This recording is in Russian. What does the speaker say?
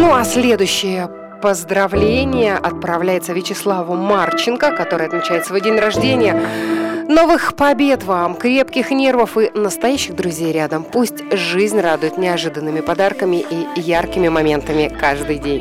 Ну а следующее поздравление отправляется Вячеславу Марченко, который отмечает свой день рождения. Новых побед вам, крепких нервов и настоящих друзей рядом. Пусть жизнь радует неожиданными подарками и яркими моментами каждый день.